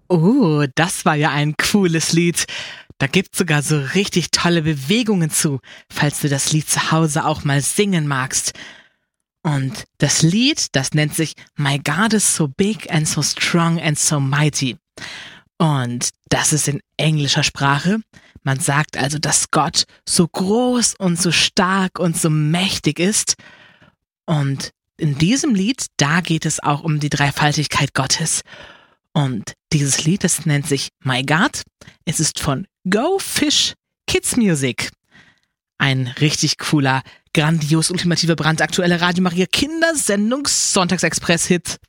Oh, das war ja ein cooles Lied. Da gibt's sogar so richtig tolle Bewegungen zu, falls du das Lied zu Hause auch mal singen magst. Und das Lied, das nennt sich My God is so big and so strong and so mighty. Und das ist in englischer Sprache. Man sagt also, dass Gott so groß und so stark und so mächtig ist. Und in diesem Lied, da geht es auch um die Dreifaltigkeit Gottes. Und dieses Lied, das nennt sich My God. Es ist von Go Fish Kids Music. Ein richtig cooler, grandios, ultimativer, brandaktueller Radio Maria Kindersendung Sonntagsexpress-Hit.